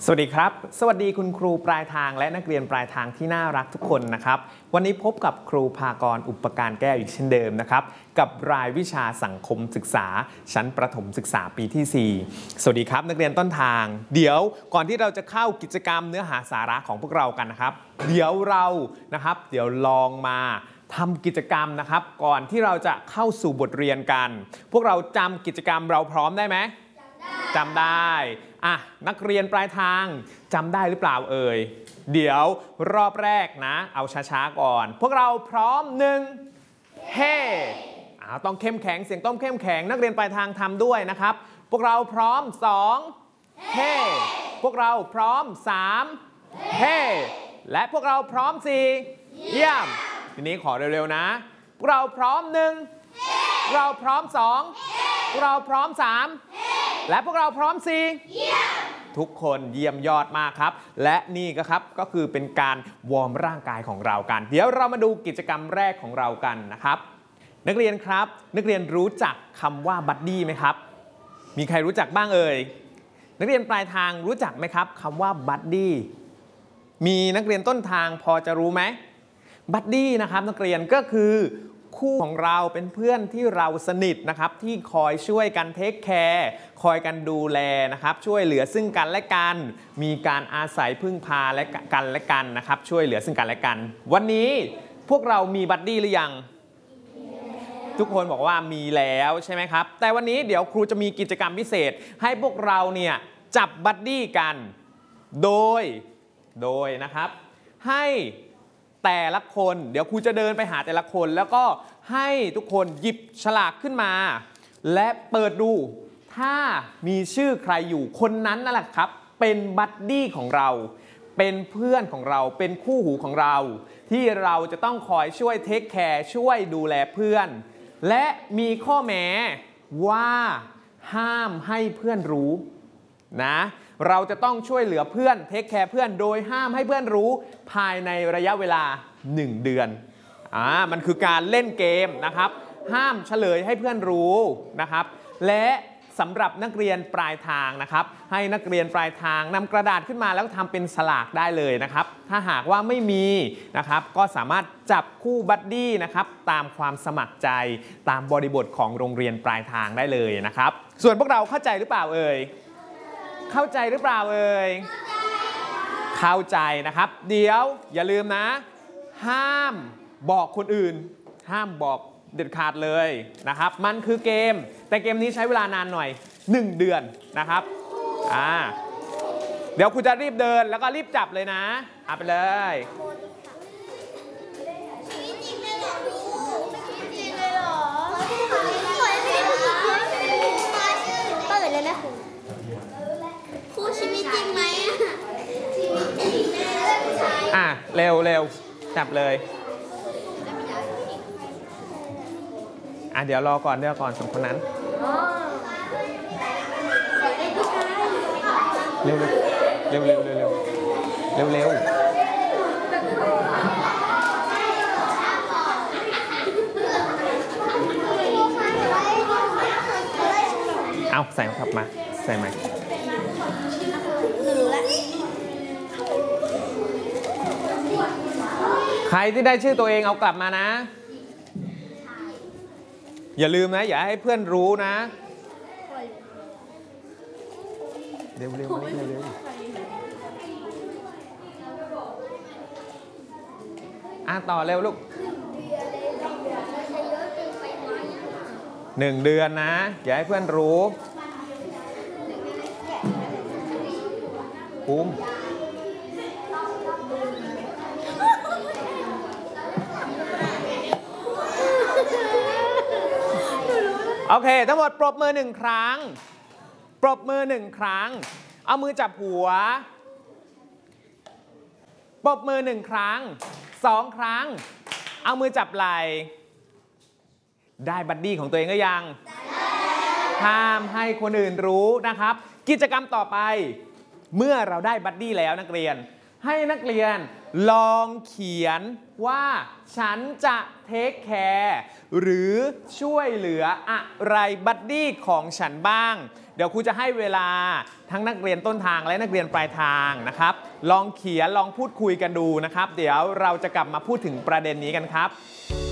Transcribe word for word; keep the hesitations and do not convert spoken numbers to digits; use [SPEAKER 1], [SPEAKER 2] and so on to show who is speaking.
[SPEAKER 1] สวัสดีครับสวัสดีคุณครูปลายทางและนักเรียนปลายทางที่น่ารักทุกคนนะครับวันนี้พบกับครูภากรอุปการแก้วอีกเช่นเดิมนะครับกับรายวิชาสังคมศึกษาชั้นประถมศึกษาปีที่สี่สวัสดีครับนักเรียนต้นทางเดี๋ยวก่อนที่เราจะเข้ากิจกรรมเนื้อหาสาระของพวกเรากันนะครับเดี๋ยวเรานะครับเดี๋ยวลองมาทำกิจกรรมนะครับก่อนที่เราจะเข้าสู่บทเรียนกันพวกเราจำกิจกรรมเราพร้อมได้ไหมจำได้อ่ะนักเรียนปลายทางจำได้หรือเปล่าเอ่ยเดี๋ยวรอบแรกนะเอาช้าๆก่อนพวกเราพร้อมหนึ่งเฮ้อ่าต้องเข้มแข็งเสียงต้องเข้มแข็งนักเรียนปลายทางทำด้วยนะครับพวกเราพร้อมสองเฮ้พวกเราพร้อมสามเฮ้และพวกเราพร้อมสี่เยี่ยมทีนี้ขอเร็วๆนะพวกเราพร้อมหนึ่งพวกเราพร้อมสองพวกเราพร้อมสามและพวกเราพร้อมสี่ทุกคนเยี่ยมยอดมากครับและนี่ก็ครับก็คือเป็นการวอร์มร่างกายของเรากันเดี๋ยวเรามาดูกิจกรรมแรกของเรากันนะครับนักเรียนครับนักเรียนรู้จักคำว่าบัดดี้ไหมครับมีใครรู้จักบ้างเอ่ยนักเรียนปลายทางรู้จักไหมครับคำว่าบัดดี้มีนักเรียนต้นทางพอจะรู้ไหมบัดดี้นะครับนักเรียนก็คือคู่ของเราเป็นเพื่อนที่เราสนิทนะครับที่คอยช่วยกันเทคแคร์คอยกันดูแลนะครับช่วยเหลือซึ่งกันและกันมีการอาศัยพึ่งพาและกันและกันนะครับช่วยเหลือซึ่งกันและกันวันนี้พวกเรามีบัดดี้หรือยังทุกคนบอกว่ามีแล้วใช่ไหมครับแต่วันนี้เดี๋ยวครูจะมีกิจกรรมพิเศษให้พวกเราเนี่ยจับบัดดี้กันโดยโดยนะครับให้แต่ละคนเดี๋ยวครูจะเดินไปหาแต่ละคนแล้วก็ให้ทุกคนหยิบฉลากขึ้นมาและเปิดดูถ้ามีชื่อใครอยู่คนนั้นนั่นแหละครับเป็นบัดดี้ของเราเป็นเพื่อนของเราเป็นคู่หูของเราที่เราจะต้องคอยช่วยเทคแคร์ช่วยดูแลเพื่อนและมีข้อแม้ว่าห้ามให้เพื่อนรู้นะเราจะต้องช่วยเหลือเพื่อนเทคแคร์เพื่อนโดยห้ามให้เพื่อนรู้ภายในระยะเวลาหนึ่งเดือนอ่ามันคือการเล่นเกมนะครับห้ามเฉลยให้เพื่อนรู้นะครับและสำหรับนักเรียนปลายทางนะครับให้นักเรียนปลายทางนำกระดาษขึ้นมาแล้วทำเป็นสลากได้เลยนะครับถ้าหากว่าไม่มีนะครับก็สามารถจับคู่บัดดี้นะครับตามความสมัครใจตามบริบทของโรงเรียนปลายทางได้เลยนะครับส่วนพวกเราเข้าใจหรือเปล่าเอ่ยเข้าใจหรือเปล่าเอ่ยเข้าใจนะครับเดี๋ยวอย่าลืมนะห้ามบอกคนอื่นห้ามบอกเด็ดขาดเลยนะครับมันคือเกมแต่เกมนี้ใช้เวลานานหน่อยหนึ่งเดือนนะครับอ่าเดี๋ยวคุณจะรีบเดินแล้วก็รีบจับเลยนะเอาไปเลย
[SPEAKER 2] เปิดเลยไหมครูครูชีวิตจริงไหม
[SPEAKER 1] อ่ะเร็วเร็วจับเลยอ่ะเดี๋ยวรอก่อนเดี๋ยวก่อนสองคนนั้นเร็วเร็วเร็วเร็วเร็วเร็วเร็วเร็วเอาใส่กลับมาใส่ไหมใครที่ได้ชื่อตัวเองเอากลับมานะอย่าลืมนะอย่าให้เพื่อนรู้นะเร็วเร็วเร็วเร็วอ่ะต่อเร็วลูกหนึ่งเดือนนะอย่าให้เพื่อนรู้ปุ้มโอเคทั้งหมดปรบมือหนึ่งครั้งปรบมือหนึ่งครั้งเอามือจับหัวปรบมือหนึ่งครั้งสองครั้งเอามือจับไหล่ได้บัดดี้ของตัวเองก็ยังห้ามให้คนอื่นรู้นะครับกิจกรรมต่อไปเมื่อเราได้บัดดี้แล้วนักเรียนให้นักเรียนลองเขียนว่าฉันจะเทคแคร์หรือช่วยเหลืออะไรบัดดี้ของฉันบ้างเดี๋ยวครูจะให้เวลาทั้งนักเรียนต้นทางและนักเรียนปลายทางนะครับลองเขียนลองพูดคุยกันดูนะครับเดี๋ยวเราจะกลับมาพูดถึงประเด็นนี้กันครับ